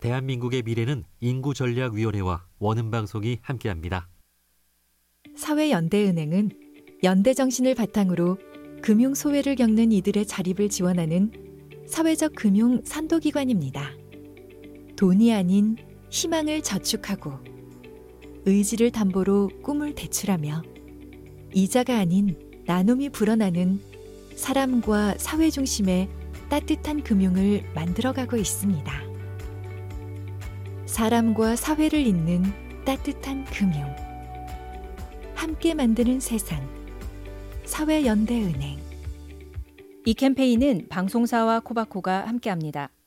대한민국의 미래는 인구전략위원회와 원음방송이 함께합니다. 사회연대은행은 연대 정신을 바탕으로 금융 소외를 겪는 이들의 자립을 지원하는 사회적 금융 선도기관입니다. 돈이 아닌 희망을 저축하고 의지를 담보로 꿈을 대출하며 이자가 아닌 나눔이 불어나는 사람과 사회 중심의 따뜻한 금융을 만들어가고 있습니다. 사람과 사회를 잇는 따뜻한 금융. 함께 만드는 세상. 사회연대은행. 이 캠페인은 방송사와 코바코가 함께합니다.